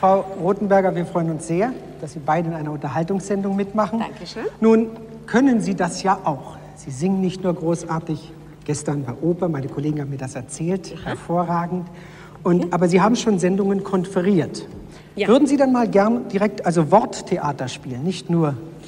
Frau Rothenberger, wir freuen uns sehr, dass Sie beide in einer Unterhaltungssendung mitmachen. Dankeschön. Nun können Sie das ja auch. Sie singen nicht nur großartig, gestern bei Oper, meine Kollegen haben mir das erzählt, hervorragend. Aber Sie haben schon Sendungen konferiert. Ja. Würden Sie dann mal gern direkt, also Worttheater spielen, nicht nur